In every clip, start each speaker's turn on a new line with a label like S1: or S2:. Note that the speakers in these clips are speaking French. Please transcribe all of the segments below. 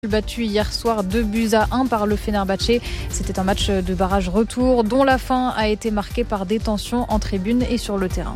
S1: Battu hier soir 2-1 par le Fenerbahçe. C'était un match de barrage retour dont la fin a été marquée par des tensions en tribune et sur le terrain.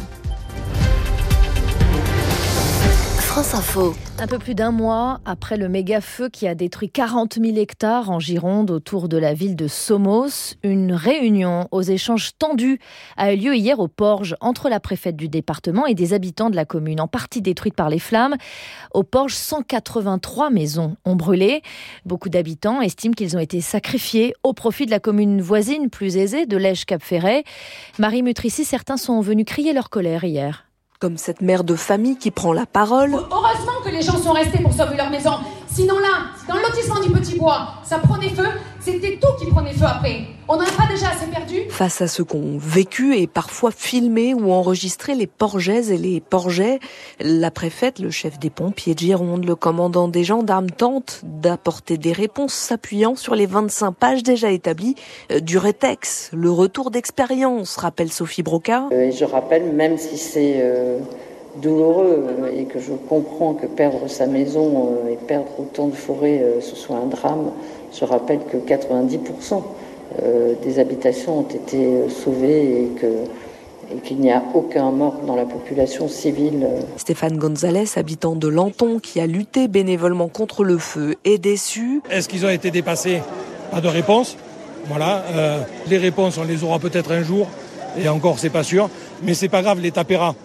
S2: France Info.
S3: Un peu plus d'un mois après le méga-feu qui a détruit 40 000 hectares en Gironde autour de la ville de Somos, une réunion aux échanges tendus a eu lieu hier au Porge entre la préfète du département et des habitants de la commune, en partie détruite par les flammes. Au Porge, 183 maisons ont brûlé. Beaucoup d'habitants estiment qu'ils ont été sacrifiés au profit de la commune voisine plus aisée de Lège-Cap-Ferret. Marie Mutrici, certains sont venus crier leur colère hier.
S4: Comme cette mère de famille qui prend la parole.
S5: Heureusement que les gens sont restés pour sauver leur maison. Sinon là, dans le lotissement du Petit Bois, ça prenait feu, c'était tout qui prenait feu après. On n'en a pas déjà assez perdu ?
S4: Face à ceux qu'ont vécu et parfois filmé ou enregistré les Porgaises et les Porgais, la préfète, le chef des pompiers de Gironde, le commandant des gendarmes tentent d'apporter des réponses s'appuyant sur les 25 pages déjà établies du Rétex. Le retour d'expérience, rappelle Sophie Brocard.
S6: Et je rappelle, même si c'est douloureux et que je comprends que perdre sa maison et perdre autant de forêt, ce soit un drame, je rappelle que 90% des habitations ont été sauvées et qu'il n'y a aucun mort dans la population civile.
S4: Stéphane Gonzalez, habitant de Lanton, qui a lutté bénévolement contre le feu, est déçu.
S7: Est-ce qu'ils ont été dépassés ? Pas de réponse. Voilà. Les réponses, on les aura peut-être un jour. Et encore, c'est pas sûr. Mais c'est pas grave, l'État paiera.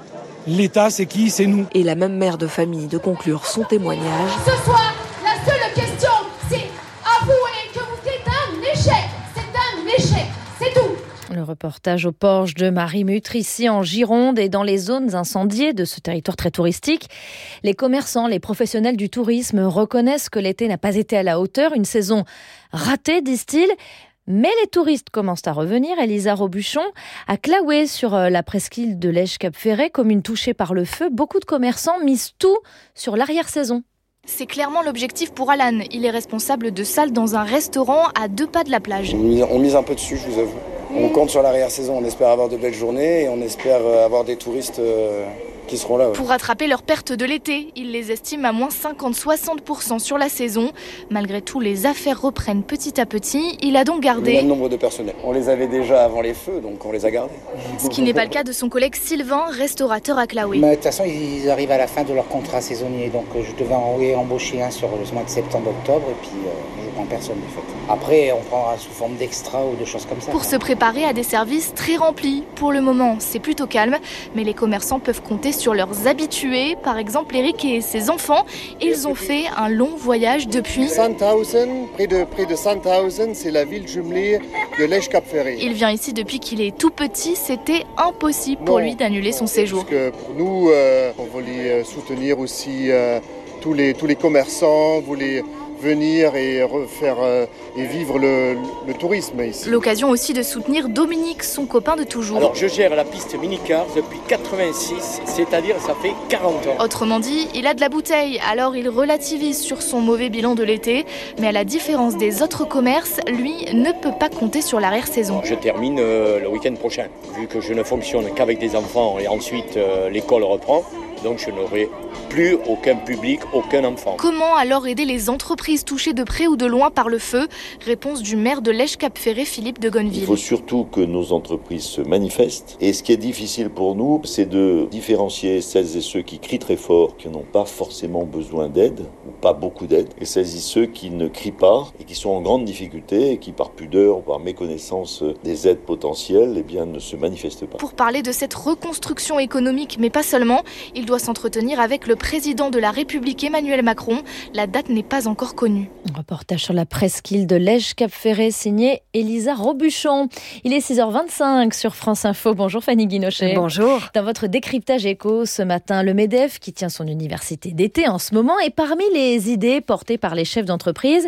S7: L'État, c'est qui ? C'est nous.
S4: Et la même mère de famille de conclure son témoignage.
S5: Ce soir, la seule question, c'est avouer que vous êtes un échec. C'est un échec, c'est tout.
S3: Le reportage au Porge de Marie Mutrici en Gironde et dans les zones incendiées de ce territoire très touristique. Les commerçants, les professionnels du tourisme reconnaissent que l'été n'a pas été à la hauteur. Une saison ratée, disent-ils. Mais les touristes commencent à revenir. Elisa Robuchon, à Claouet, sur la presqu'île de Lège-Cap-Ferret, commune touchée par le feu, beaucoup de commerçants misent tout sur l'arrière-saison.
S8: C'est clairement l'objectif pour Alan. Il est responsable de salles dans un restaurant à 2 pas de la plage.
S9: On mise un peu dessus, je vous avoue. On compte sur l'arrière-saison, on espère avoir de belles journées et on espère avoir des touristes qui seront là. Ouais.
S8: Pour rattraper leurs pertes de l'été, il les estime à moins 50-60% sur la saison. Malgré tout, les affaires reprennent petit à petit. Il a donc gardé...
S9: Le même nombre de personnels. On les avait déjà avant les feux, donc on les a gardés.
S8: Ce qui n'est pas le cas de son collègue Sylvain, restaurateur à Claouet.
S10: De toute façon, ils arrivent à la fin de leur contrat saisonnier. Donc je devais en embaucher un sur le mois de septembre-octobre et puis je prends personne de fait. Après, on prendra sous forme d'extra ou de choses comme ça.
S8: Pour se préparer à des services très remplis. Pour le moment, c'est plutôt calme, mais les commerçants peuvent compter sur leurs habitués. Par exemple, Eric et ses enfants, ils ont fait un long voyage depuis...
S11: Sandhausen, près de Sandhausen, c'est la ville jumelée de Lège-Cap-Ferret.
S8: Il vient ici depuis qu'il est tout petit. C'était impossible pour lui d'annuler son séjour.
S11: Parce que pour nous, on voulait soutenir aussi tous les commerçants, voulait venir et refaire et vivre le tourisme ici.
S8: L'occasion aussi de soutenir Dominique, son copain de toujours.
S12: Alors je gère la piste minicar depuis 86, c'est-à-dire ça fait 40 ans.
S8: Autrement dit, il a de la bouteille, alors il relativise sur son mauvais bilan de l'été. Mais à la différence des autres commerces, lui ne peut pas compter sur l'arrière-saison.
S12: Je termine le week-end prochain, vu que je ne fonctionne qu'avec des enfants et ensuite l'école reprend. Donc je n'aurai plus aucun public, aucun enfant.
S8: Comment alors aider les entreprises touchées de près ou de loin par le feu ? Réponse du maire de Lège-Cap-Ferret, Philippe de Gonneville.
S13: Il faut surtout que nos entreprises se manifestent. Et ce qui est difficile pour nous, c'est de différencier celles et ceux qui crient très fort, qui n'ont pas forcément besoin d'aide, ou pas beaucoup d'aide, et celles et ceux qui ne crient pas et qui sont en grande difficulté et qui par pudeur ou par méconnaissance des aides potentielles, eh bien, ne se manifestent pas.
S8: Pour parler de cette reconstruction économique, mais pas seulement, il doit s'entretenir avec le président de la République Emmanuel Macron. La date n'est pas encore connue.
S3: Un reportage sur la presqu'île de Lège-Cap-Ferret signé Elisa Robuchon. Il est 6h25 sur France Info. Bonjour Fanny Guinochet.
S14: Bonjour.
S3: Dans votre décryptage éco ce matin, le MEDEF qui tient son université d'été en ce moment et parmi les idées portées par les chefs d'entreprise,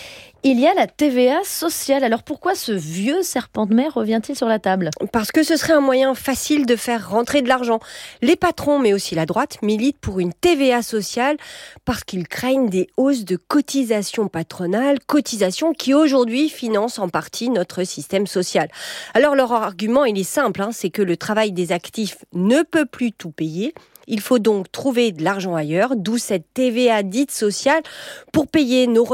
S3: il y a la TVA sociale. Alors pourquoi ce vieux serpent de mer revient-il sur la table ?
S14: Parce que ce serait un moyen facile de faire rentrer de l'argent. Les patrons, mais aussi la droite, militent pour une TVA sociale parce qu'ils craignent des hausses de cotisations patronales, cotisations qui aujourd'hui financent en partie notre système social. Alors leur argument, il est simple, c'est que le travail des actifs ne peut plus tout payer. Il faut donc trouver de l'argent ailleurs, d'où cette TVA dite sociale pour payer nos